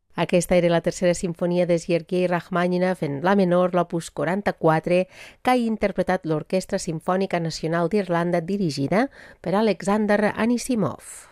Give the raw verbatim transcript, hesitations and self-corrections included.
Aquesta era la tercera sinfonia de Sergei Rachmaninoff en la menor, l'opus quaranta-quatre, que ha interpretat l'Orquestra Simfònica Nacional d'Irlanda dirigida per Alexander Anisimov.